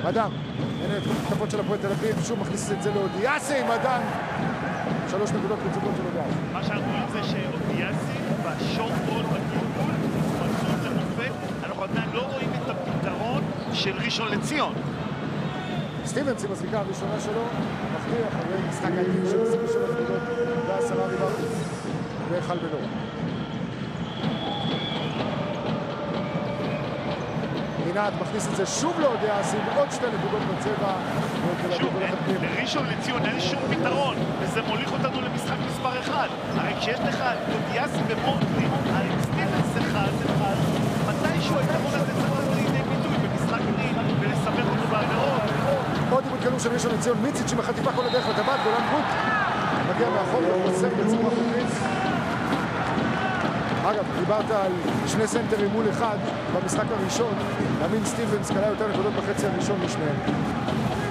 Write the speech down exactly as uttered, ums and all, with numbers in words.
מדן, הנה התקפות של הפועל תל אביב, שוב מכניס את זה לאודיאסי, מדן. שלוש נקודות מצוקות של אודיאסי. מה שאנחנו רואים זה שאודיאסי בשורט בול בגלגול, מצוות למופת, אנחנו עדיין לא רואים את הפתרון של ראשון לציון. סטיבנס עם הזריקה הראשונה שלו, מבטיח, אחרי משחק העיתים של עשרים ושלוש נקודות ועשרה ריבאונדים והחל בלא. עינת מכניס את זה שוב לאודיאסי, עוד שתי נקודות בצבע. שוב, לראשון לציון אין שום פתרון, וזה מוליך אותנו למשחק מספר אחד. הרי כשיש לך אודיאסי ומורקלי, הרי סטיבנס אחד אחד, מתישהו היתרון הזה צריך לבוא לידי ביטוי במשחק פנים ולסבך אותו בהגדרות. עוד עיבוד כדור של ראשון לציון, מיציץ' עם החטיפה כל הדרך לטבעת, גולן רוט מגיע מאחור וחוסר בצורה חוקית. אגב, דיברת על שני סנטרים מול אחד במשחק הראשון, אמין סטיבנס קלה יותר נקודות בחצי הראשון משניהם.